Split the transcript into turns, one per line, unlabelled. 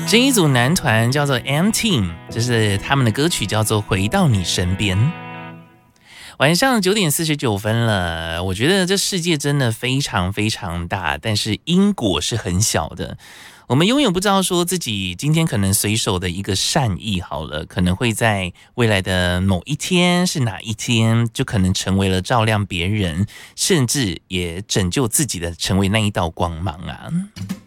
这一组男团叫做 M-Team， 这是他们的歌曲叫做《回到你身边》。晚上9:49了，我觉得这世界真的非常非常大，但是因果是很小的。我们永远不知道说自己今天可能随手的一个善意好了，可能会在未来的某一天是哪一天，就可能成为了照亮别人，甚至也拯救自己的成为那一道光芒啊。